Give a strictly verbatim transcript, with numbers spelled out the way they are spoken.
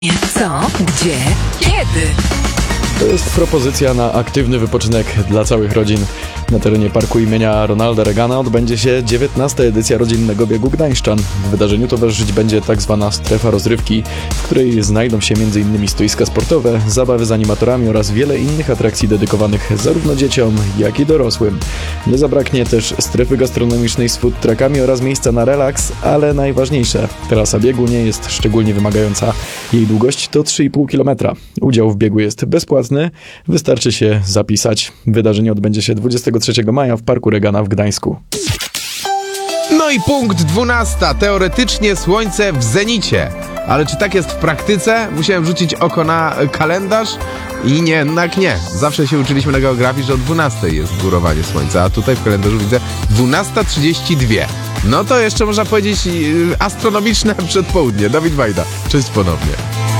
Co? Gdzie? Kiedy? To jest propozycja na aktywny wypoczynek dla całych rodzin. Na terenie parku imienia Ronalda Reagana odbędzie się dziewiętnasta edycja rodzinnego biegu Gdańszczan. W wydarzeniu towarzyszyć będzie tak zwana strefa rozrywki, w której znajdą się między innymi stoiska sportowe, zabawy z animatorami oraz wiele innych atrakcji dedykowanych zarówno dzieciom, jak i dorosłym. Nie zabraknie też strefy gastronomicznej z food truckami oraz miejsca na relaks, ale najważniejsze, trasa biegu nie jest szczególnie wymagająca. Jej długość to trzy i pół kilometra. Udział w biegu jest bezpłatny, wystarczy się zapisać. Wydarzenie odbędzie się dwudziestego trzeciego maja w Parku Reagana w Gdańsku. No i punkt dwunasta. Teoretycznie słońce w zenicie. Ale czy tak jest w praktyce? Musiałem rzucić oko na kalendarz i nie, jednak nie. Zawsze się uczyliśmy na geografii, że o dwunastej jest górowanie słońca, a tutaj w kalendarzu widzę dwunasta trzydzieści dwa. No to jeszcze można powiedzieć astronomiczne przedpołudnie. Dawid Wajda, cześć ponownie.